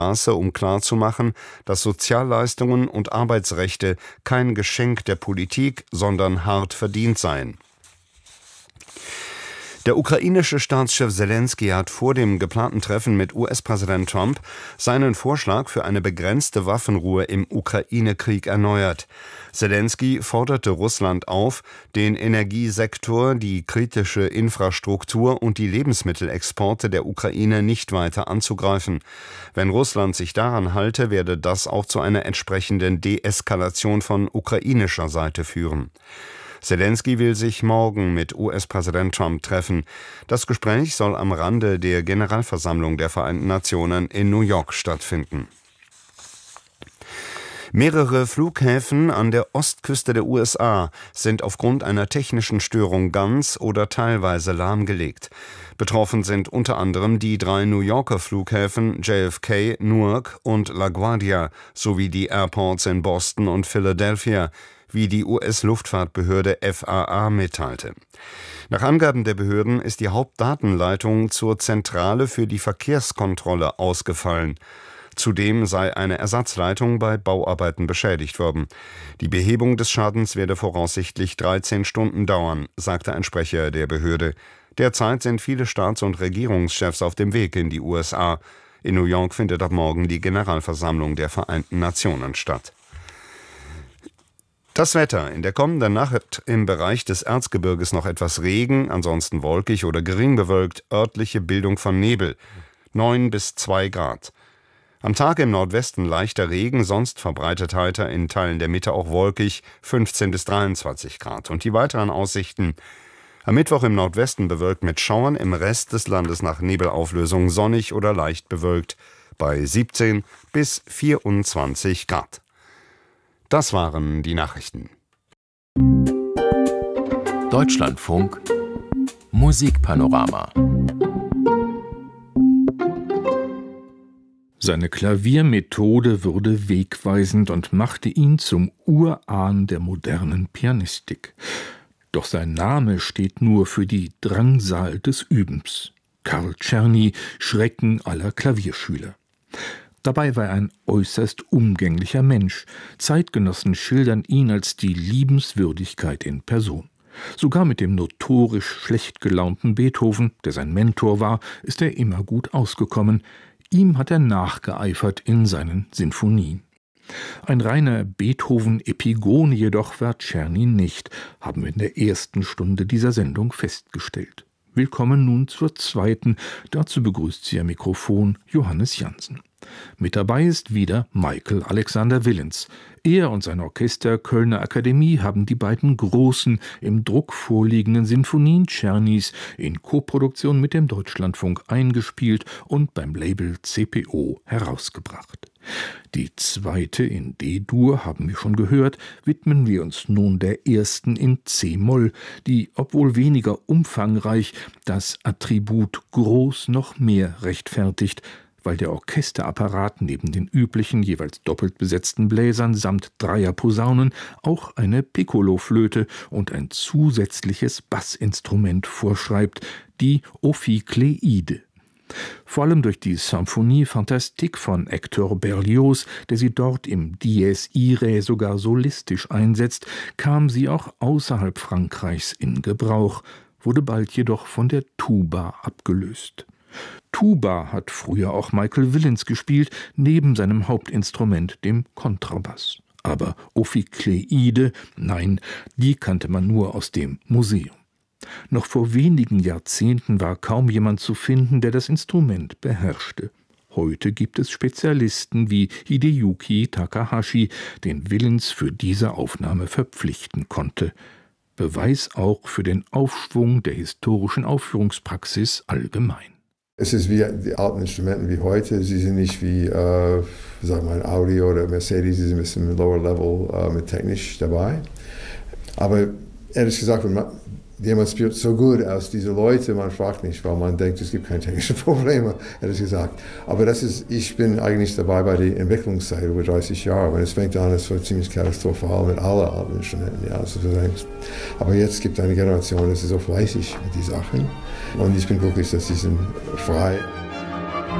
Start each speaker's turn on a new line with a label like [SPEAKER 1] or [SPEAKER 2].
[SPEAKER 1] um klarzumachen, dass Sozialleistungen und Arbeitsrechte kein Geschenk der Politik, sondern hart verdient seien. Der ukrainische Staatschef Selenskyj hat vor dem geplanten Treffen mit US-Präsident Trump seinen Vorschlag für eine begrenzte Waffenruhe im Ukraine-Krieg erneuert. Selenskyj forderte Russland auf, den Energiesektor, die kritische Infrastruktur und die Lebensmittelexporte der Ukraine nicht weiter anzugreifen. Wenn Russland sich daran halte, werde das auch zu einer entsprechenden Deeskalation von ukrainischer Seite führen. Selenskyj will sich morgen mit US-Präsident Trump treffen. Das Gespräch soll am Rande der Generalversammlung der Vereinten Nationen in New York stattfinden. Mehrere Flughäfen an der Ostküste der USA sind aufgrund einer technischen Störung ganz oder teilweise lahmgelegt. Betroffen sind unter anderem die 3 New Yorker Flughäfen JFK, Newark und LaGuardia sowie die Airports in Boston und Philadelphia, wie die US-Luftfahrtbehörde FAA mitteilte. Nach Angaben der Behörden ist die Hauptdatenleitung zur Zentrale für die Verkehrskontrolle ausgefallen. Zudem sei eine Ersatzleitung bei Bauarbeiten beschädigt worden. Die Behebung des Schadens werde voraussichtlich 13 Stunden dauern, sagte ein Sprecher der Behörde. Derzeit sind viele Staats- und Regierungschefs auf dem Weg in die USA. In New York findet ab morgen die Generalversammlung der Vereinten Nationen statt. Das Wetter: In der kommenden Nacht im Bereich des Erzgebirges noch etwas Regen, ansonsten wolkig oder gering bewölkt, örtliche Bildung von Nebel, 9 bis 2 Grad. Am Tag im Nordwesten leichter Regen, sonst verbreitet heiter, in Teilen der Mitte auch wolkig, 15 bis 23 Grad. Und die weiteren Aussichten: Am Mittwoch im Nordwesten bewölkt mit Schauern, im Rest des Landes nach Nebelauflösung sonnig oder leicht bewölkt, bei 17 bis 24 Grad. Das waren die Nachrichten.
[SPEAKER 2] Deutschlandfunk Musikpanorama.
[SPEAKER 3] Seine Klaviermethode wurde wegweisend und machte ihn zum Urahn der modernen Pianistik. Doch sein Name steht nur für die Drangsal des Übens. Karl Czerny, Schrecken aller Klavierschüler. Dabei war er ein äußerst umgänglicher Mensch. Zeitgenossen schildern ihn als die Liebenswürdigkeit in Person. Sogar mit dem notorisch schlecht gelaunten Beethoven, der sein Mentor war, ist er immer gut ausgekommen. Ihm hat er nachgeeifert in seinen Sinfonien. Ein reiner Beethoven-Epigon jedoch war Czerny nicht, haben wir in der ersten Stunde dieser Sendung festgestellt. Willkommen nun zur zweiten. Dazu begrüßt Sie am Mikrofon Johannes Jansen. Mit dabei ist wieder Michael Alexander Willens. Er und sein Orchester Kölner Akademie haben die beiden großen, im Druck vorliegenden Sinfonien Czernys in Koproduktion mit dem Deutschlandfunk eingespielt und beim Label CPO herausgebracht. Die zweite in D-Dur, haben wir schon gehört, widmen wir uns nun der ersten in C-Moll, die, obwohl weniger umfangreich, das Attribut groß noch mehr rechtfertigt, weil der Orchesterapparat neben den üblichen, jeweils doppelt besetzten Bläsern samt 3 Posaunen auch eine Piccoloflöte und ein zusätzliches Bassinstrument vorschreibt, die Ophikleide. Vor allem durch die Symphonie Fantastique von Hector Berlioz, der sie dort im Dies Irae sogar solistisch einsetzt, kam sie auch außerhalb Frankreichs in Gebrauch, wurde bald jedoch von der Tuba abgelöst. Tuba hat früher auch Michael Willens gespielt, neben seinem Hauptinstrument, dem Kontrabass. Aber Ophikleide, nein, die kannte man nur aus dem Museum. Noch vor wenigen Jahrzehnten war kaum jemand zu finden, der das Instrument beherrschte. Heute gibt es Spezialisten wie Hideyuki Takahashi, den Willens für diese Aufnahme verpflichten konnte. Beweis auch für den Aufschwung der historischen Aufführungspraxis allgemein.
[SPEAKER 4] Es ist wie die alten Instrumente wie heute. Sie sind nicht wie, sagen wir mal, Audi oder Mercedes, sie sind ein bisschen lower level mit technisch dabei. Aber ehrlich gesagt, wenn jemand spielt so gut aus diese Leute, man fragt nicht, weil man denkt, es gibt keine technischen Probleme, ehrlich gesagt. Aber ich bin eigentlich dabei bei der Entwicklungszeit über 30 Jahre. Und es fängt an, es war ziemlich katastrophal mit allen alten Instrumenten. Ja, aber jetzt gibt es eine Generation, das ist so fleißig mit den Sachen. Und ich bin glücklich, dass sie sind frei.